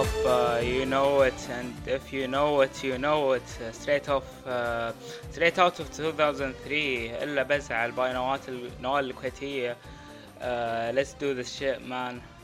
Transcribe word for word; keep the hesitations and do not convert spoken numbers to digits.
off, uh, you know it, and if you know it, you know it. Uh, straight off, uh, straight out of two thousand three. إلا بزعل by نوال نوال الكويتية. Uh, let's do this shit, man.